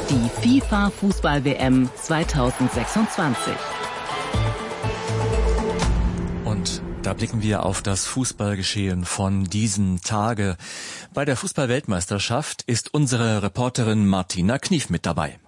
die FIFA Fußball-WM 2026. Und da blicken wir auf das Fußballgeschehen von diesen Tage. Bei der Fußball-Weltmeisterschaft ist unsere Reporterin Martina Knief mit dabei.